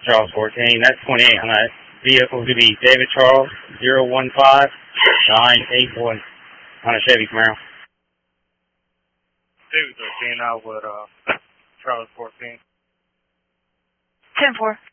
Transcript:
Charles 14. That's 28 on that vehicle to be David Charles 015-981 on a Chevy Camaro. David 13 out with Charles 14. 10-4.